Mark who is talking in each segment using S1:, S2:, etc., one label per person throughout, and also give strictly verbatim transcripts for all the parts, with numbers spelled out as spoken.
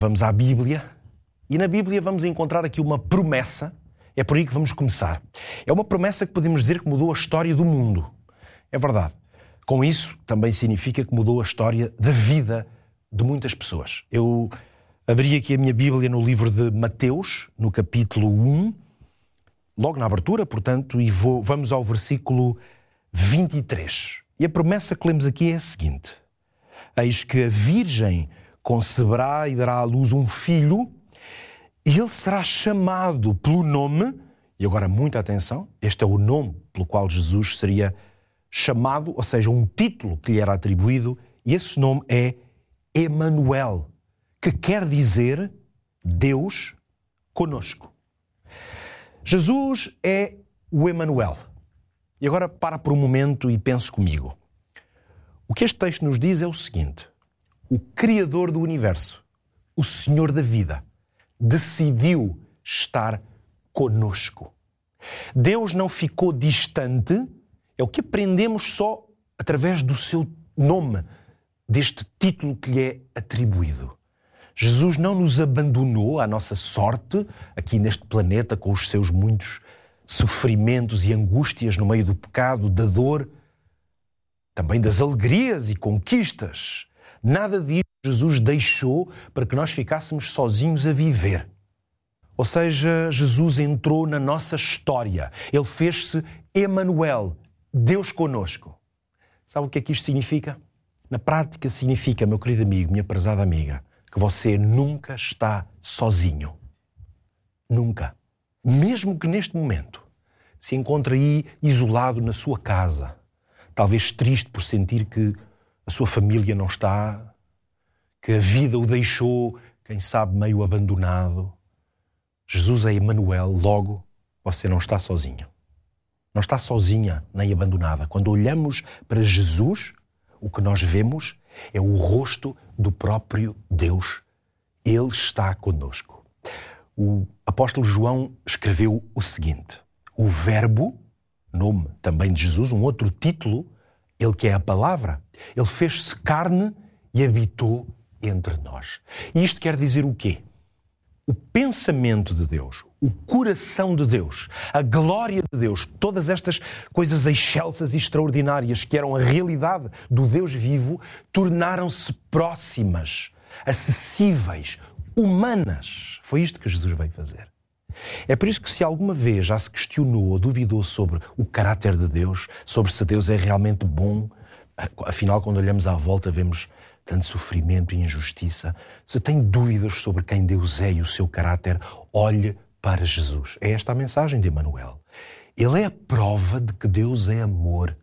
S1: Vamos à Bíblia e na Bíblia vamos encontrar aqui uma promessa. É por aí que vamos começar. É uma promessa que podemos dizer que mudou a história do mundo. É verdade. Com isso, também significa que mudou a história da vida de muitas pessoas. Eu abri aqui a minha Bíblia no livro de Mateus, no capítulo um, logo na abertura, portanto, e vou, vamos ao versículo vinte e três. E a promessa que lemos aqui é a seguinte: eis que a Virgem conceberá e dará à luz um filho, e ele será chamado pelo nome, e agora muita atenção, este é o nome pelo qual Jesus seria chamado, ou seja, um título que lhe era atribuído, e esse nome é Emanuel, que quer dizer Deus conosco. Jesus é o Emanuel. E agora para por um momento e pense comigo. O que este texto nos diz é o seguinte: o Criador do universo, o Senhor da vida, decidiu estar conosco. Deus não ficou distante, é o que aprendemos só através do seu nome, deste título que lhe é atribuído. Jesus não nos abandonou à nossa sorte, aqui neste planeta, com os seus muitos sofrimentos e angústias no meio do pecado, da dor, também das alegrias e conquistas. Nada disso Jesus deixou para que nós ficássemos sozinhos a viver. Ou seja, Jesus entrou na nossa história. Ele fez-se Emanuel, Deus conosco. Sabe o que é que isto significa? Na prática significa, meu querido amigo, minha prezada amiga, que você nunca está sozinho. Nunca. Mesmo que neste momento se encontre aí isolado na sua casa, talvez triste por sentir que a sua família não está, que a vida o deixou, quem sabe, meio abandonado. Jesus é Emanuel, logo você não está sozinho. Não está sozinha nem abandonada. Quando olhamos para Jesus, o que nós vemos é o rosto do próprio Deus. Ele está conosco. O apóstolo João escreveu o seguinte: o Verbo, nome também de Jesus, um outro título, ele que é a palavra, ele fez-se carne e habitou entre nós. E isto quer dizer o quê? O pensamento de Deus, o coração de Deus, a glória de Deus, todas estas coisas excelsas e extraordinárias que eram a realidade do Deus vivo, tornaram-se próximas, acessíveis, humanas. Foi isto que Jesus veio fazer. É por isso que, se alguma vez já se questionou ou duvidou sobre o caráter de Deus, sobre se Deus é realmente bom, afinal, quando olhamos à volta, vemos tanto sofrimento e injustiça. Se tem dúvidas sobre quem Deus é e o seu caráter, olhe para Jesus. É esta a mensagem de Emanuel. Ele é a prova de que Deus é amor,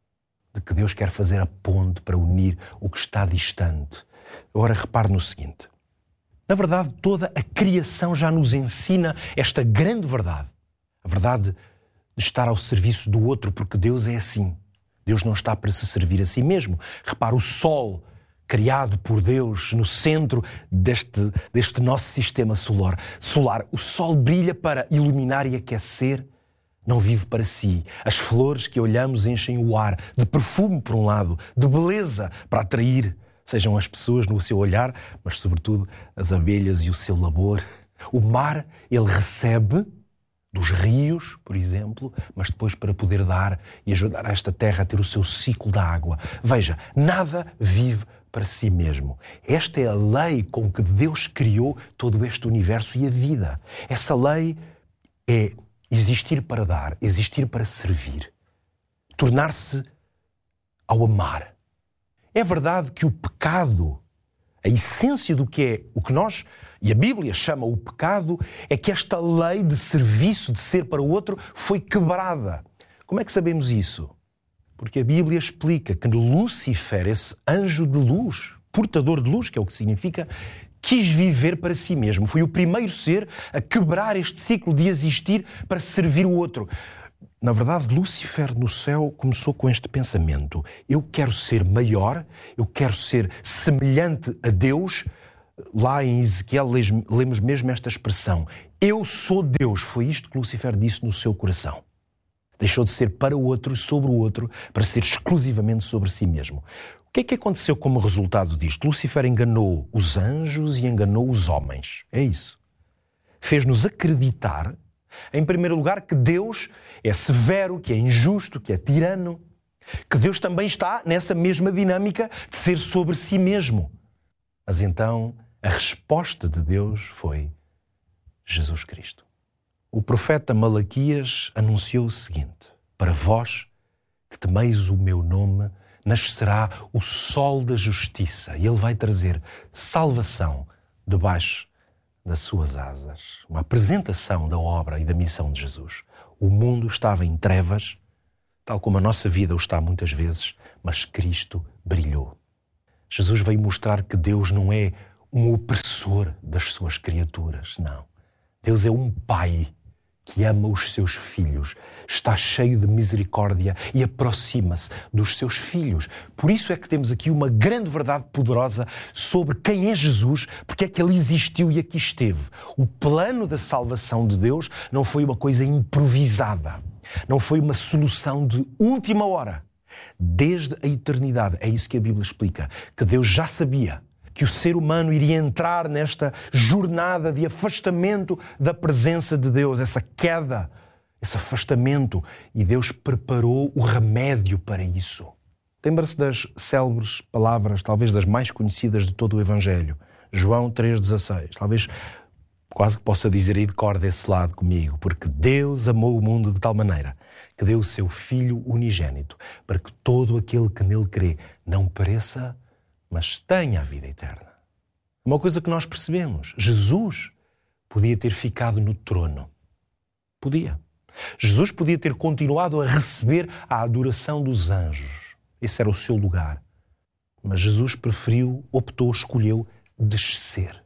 S1: de que Deus quer fazer a ponte para unir o que está distante. Agora repare no seguinte: na verdade, toda a criação já nos ensina esta grande verdade. A verdade de estar ao serviço do outro, porque Deus é assim. Deus não está para se servir a si mesmo. Repara, o sol, criado por Deus no centro deste, deste nosso sistema solar. solar. O sol brilha para iluminar e aquecer, não vive para si. As flores que olhamos enchem o ar de perfume, por um lado, de beleza para atrair, sejam as pessoas no seu olhar, mas sobretudo as abelhas e o seu labor. O mar, ele recebe dos rios, por exemplo, mas depois para poder dar e ajudar esta terra a ter o seu ciclo da água. Veja, nada vive para si mesmo. Esta é a lei com que Deus criou todo este universo e a vida. Essa lei é existir para dar, existir para servir, tornar-se ao amar. É verdade que o pecado, a essência do que é o que nós, e a Bíblia chama o pecado, é que esta lei de serviço, de ser para o outro, foi quebrada. Como é que sabemos isso? Porque a Bíblia explica que Lúcifer, esse anjo de luz, portador de luz, que é o que significa, quis viver para si mesmo. Foi o primeiro ser a quebrar este ciclo de existir para servir o outro. Na verdade, Lúcifer no céu começou com este pensamento: eu quero ser maior, eu quero ser semelhante a Deus. Lá em Ezequiel lemos mesmo esta expressão: eu sou Deus. Foi isto que Lúcifer disse no seu coração. Deixou de ser para o outro, sobre o outro, para ser exclusivamente sobre si mesmo. O que é que aconteceu como resultado disto? Lúcifer enganou os anjos e enganou os homens. É isso. Fez-nos acreditar, em primeiro lugar, que Deus é severo, que é injusto, que é tirano, que Deus também está nessa mesma dinâmica de ser sobre si mesmo. Mas então a resposta de Deus foi Jesus Cristo. O profeta Malaquias anunciou o seguinte: para vós que temeis o meu nome, nascerá o sol da justiça, e ele vai trazer salvação debaixo das suas asas. Uma apresentação da obra e da missão de Jesus. O mundo estava em trevas, tal como a nossa vida o está muitas vezes, mas Cristo brilhou. Jesus veio mostrar que Deus não é um opressor das suas criaturas, não. Deus é um pai que ama os seus filhos, está cheio de misericórdia e aproxima-se dos seus filhos. Por isso é que temos aqui uma grande verdade poderosa sobre quem é Jesus, porque é que ele existiu e aqui esteve. O plano da salvação de Deus não foi uma coisa improvisada, não foi uma solução de última hora. Desde a eternidade, é isso que a Bíblia explica, que Deus já sabia que o ser humano iria entrar nesta jornada de afastamento da presença de Deus, essa queda, esse afastamento, e Deus preparou o remédio para isso. Lembra-se das célebres palavras, talvez das mais conhecidas de todo o Evangelho, João três dezasseis, talvez quase que possa dizer aí de cor desse lado comigo, porque Deus amou o mundo de tal maneira que deu o seu Filho unigênito, para que todo aquele que nele crê não pereça, mas tenha a vida eterna. Uma coisa que nós percebemos, Jesus podia ter ficado no trono. Podia. Jesus podia ter continuado a receber a adoração dos anjos. Esse era o seu lugar. Mas Jesus preferiu, optou, escolheu descer,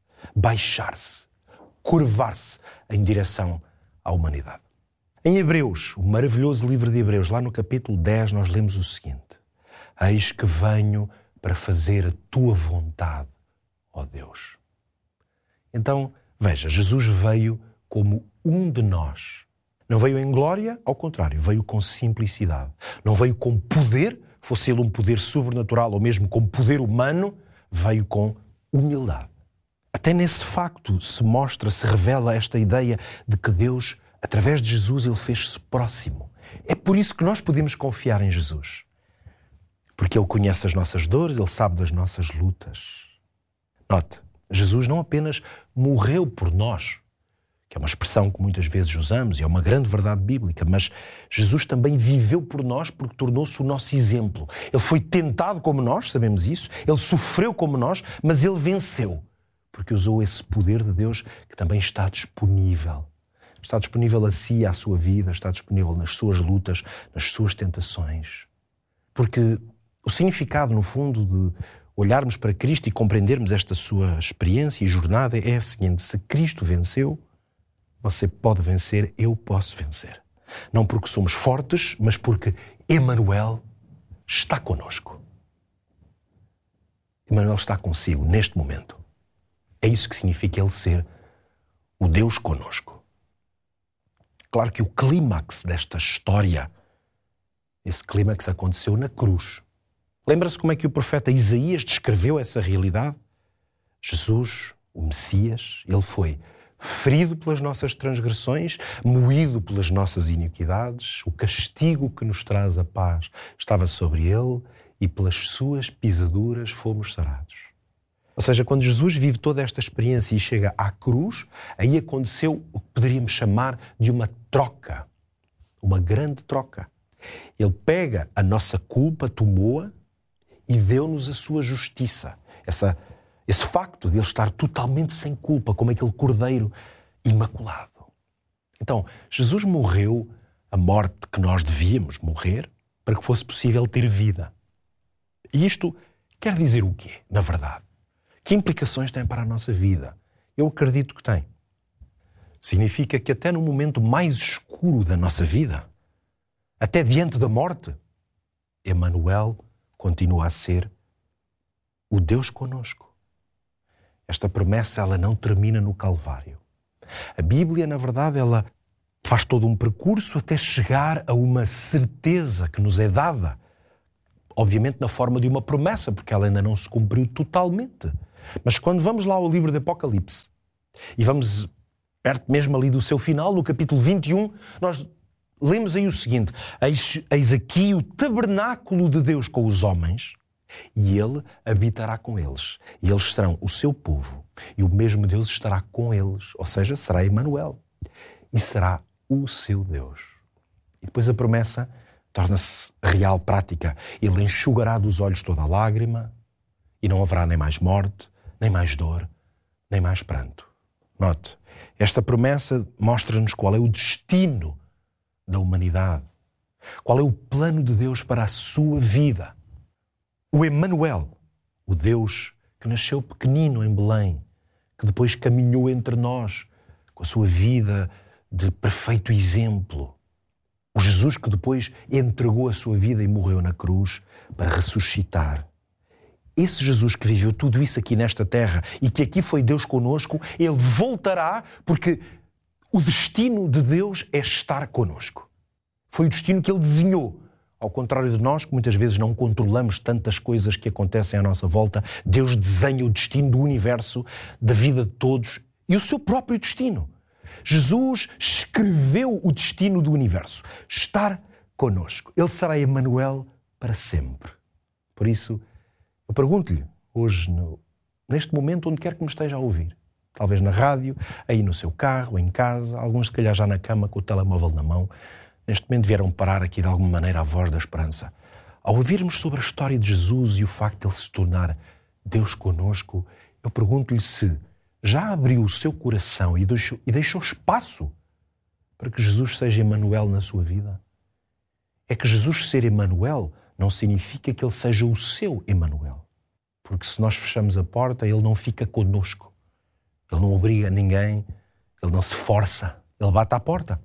S1: baixar-se, curvar-se em direção à humanidade. Em Hebreus, o maravilhoso livro de Hebreus, lá no capítulo dez, nós lemos o seguinte: eis que venho para fazer a tua vontade, ó Deus. Então, veja, Jesus veio como um de nós. Não veio em glória, ao contrário, veio com simplicidade. Não veio com poder, fosse ele um poder sobrenatural ou mesmo com poder humano, veio com humildade. Até nesse facto se mostra, se revela esta ideia de que Deus, através de Jesus, ele fez-se próximo. É por isso que nós podemos confiar em Jesus. Porque ele conhece as nossas dores, ele sabe das nossas lutas. Note, Jesus não apenas morreu por nós, que é uma expressão que muitas vezes usamos e é uma grande verdade bíblica, mas Jesus também viveu por nós porque tornou-se o nosso exemplo. Ele foi tentado como nós, sabemos isso, ele sofreu como nós, mas ele venceu, porque usou esse poder de Deus que também está disponível. Está disponível a si, à sua vida, está disponível nas suas lutas, nas suas tentações. Porque o significado, no fundo, de olharmos para Cristo e compreendermos esta sua experiência e jornada é a seguinte: se Cristo venceu, você pode vencer, eu posso vencer. Não porque somos fortes, mas porque Emanuel está conosco. Emanuel está consigo neste momento. É isso que significa ele ser o Deus conosco. Claro que o clímax desta história, esse clímax aconteceu na cruz. Lembra-se como é que o profeta Isaías descreveu essa realidade? Jesus, o Messias, ele foi ferido pelas nossas transgressões, moído pelas nossas iniquidades, o castigo que nos traz a paz estava sobre ele e pelas suas pisaduras fomos sarados. Ou seja, quando Jesus vive toda esta experiência e chega à cruz, aí aconteceu o que poderíamos chamar de uma troca, uma grande troca. Ele pega a nossa culpa, tomou-a e deu-nos a sua justiça. Essa, esse facto de ele estar totalmente sem culpa, como aquele cordeiro imaculado. Então, Jesus morreu a morte que nós devíamos morrer para que fosse possível ter vida. E isto quer dizer o quê, na verdade? Que implicações tem para a nossa vida? Eu acredito que tem. Significa que até no momento mais escuro da nossa vida, até diante da morte, Emanuel continua a ser o Deus conosco. Esta promessa, ela não termina no Calvário. A Bíblia, na verdade, ela faz todo um percurso até chegar a uma certeza que nos é dada obviamente na forma de uma promessa, porque ela ainda não se cumpriu totalmente. Mas quando vamos lá ao livro de Apocalipse, e vamos perto mesmo ali do seu final, no capítulo vinte e um, nós lemos aí o seguinte: eis, eis aqui o tabernáculo de Deus com os homens, e Ele habitará com eles, e eles serão o seu povo, e o mesmo Deus estará com eles, ou seja, será Emanuel, e será o seu Deus. E depois a promessa torna-se real, prática. Ele enxugará dos olhos toda a lágrima, e não haverá nem mais morte, nem mais dor, nem mais pranto. Note, esta promessa mostra-nos qual é o destino da humanidade, qual é o plano de Deus para a sua vida. O Emanuel, o Deus que nasceu pequenino em Belém, que depois caminhou entre nós com a sua vida de perfeito exemplo. O Jesus que depois entregou a sua vida e morreu na cruz para ressuscitar. Esse Jesus que viveu tudo isso aqui nesta terra e que aqui foi Deus conosco, Ele voltará porque o destino de Deus é estar conosco. Foi o destino que Ele desenhou. Ao contrário de nós, que muitas vezes não controlamos tantas coisas que acontecem à nossa volta, Deus desenha o destino do universo, da vida de todos e o seu próprio destino. Jesus escreveu o destino do universo, estar conosco. Ele será Emanuel para sempre. Por isso, eu pergunto-lhe hoje, no, neste momento, onde quer que me esteja a ouvir, talvez na rádio, aí no seu carro, em casa, alguns se calhar já na cama com o telemóvel na mão, neste momento vieram parar aqui de alguma maneira a voz da esperança. Ao ouvirmos sobre a história de Jesus e o facto de Ele se tornar Deus conosco, eu pergunto-lhe se já abriu o seu coração e deixou, e deixou espaço para que Jesus seja Emanuel na sua vida? É que Jesus ser Emanuel não significa que Ele seja o seu Emanuel. Porque se nós fechamos a porta, Ele não fica conosco. Ele não obriga ninguém, Ele não se força, Ele bate à porta.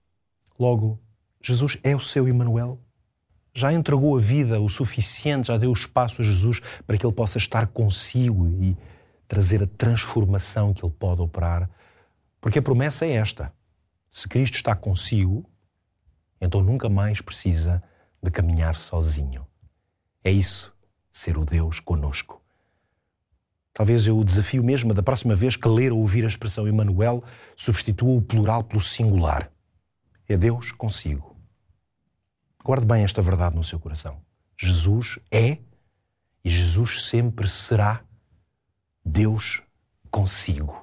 S1: Logo, Jesus é o seu Emanuel. Já entregou a vida o suficiente, já deu espaço a Jesus para que Ele possa estar consigo e trazer a transformação que Ele pode operar. Porque a promessa é esta: se Cristo está consigo, então nunca mais precisa de caminhar sozinho. É isso, ser o Deus conosco. Talvez eu o desafio mesmo, da próxima vez que ler ou ouvir a expressão Emanuel, substitua o plural pelo singular. É Deus consigo. Guarde bem esta verdade no seu coração. Jesus é e Jesus sempre será Deus consigo.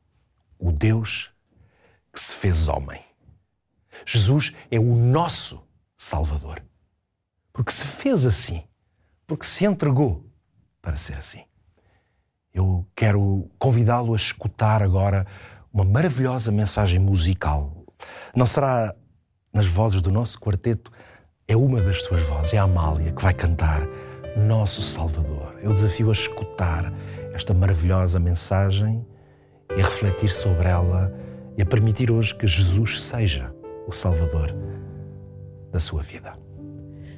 S1: O Deus que se fez homem. Jesus é o nosso Salvador. Porque se fez assim, porque se entregou para ser assim. Eu quero convidá-lo a escutar agora uma maravilhosa mensagem musical. Não será nas vozes do nosso quarteto, é uma das suas vozes, é a Amália, que vai cantar Nosso Salvador. Eu desafio a escutar esta maravilhosa mensagem e a refletir sobre ela e a permitir hoje que Jesus seja o Salvador da sua vida.